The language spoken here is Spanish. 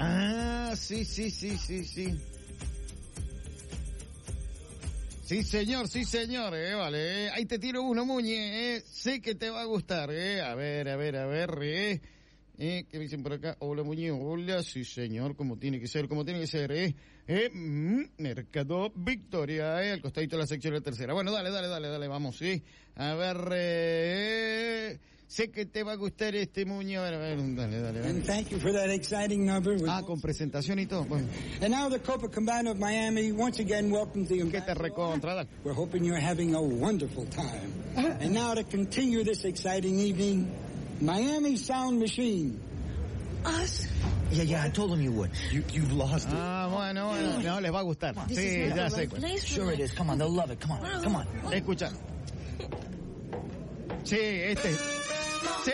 Ah, sí. Sí, señor, vale. Ahí te tiro uno, Muñe, sé que te va a gustar, A ver, ¿qué dicen por acá? Hola, Muñe, hola, sí, señor, como tiene que ser, Mercado Victoria, al costadito de la sección de la tercera. Bueno, dale, vamos, ¿sí? A ver, sé que te va a gustar este, Muñe, a ver, dale. And thank you for that exciting number. Con presentación y todo, bueno. And now the Copacabana of Miami, once again, welcome to the ¿Qué te recontra, dale? We're hoping you're having a wonderful time. And now to continue this exciting evening, Miami Sound Machine. Us? Yeah, I told him you would. You've lost it. Bueno, no les va a gustar. Sí, ya sé. Sure it is. Come on, they'll love it. Come on. Escucha. Sí,